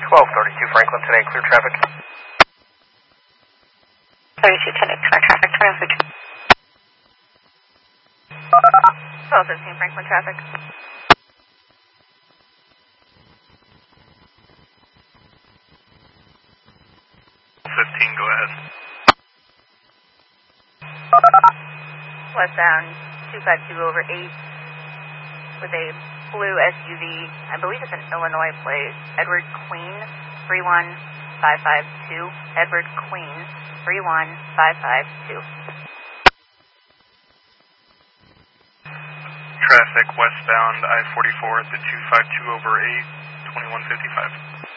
1232 Franklin today, clear traffic. 32 today, clear traffic, 1215 Franklin traffic. 15, go ahead. Westbound 252 over 8 with a blue SUV, I believe it's an Illinois plate, Edward Queen 31552, Edward Queen 31552. Traffic westbound I-44 at the 252 over 8, 2155.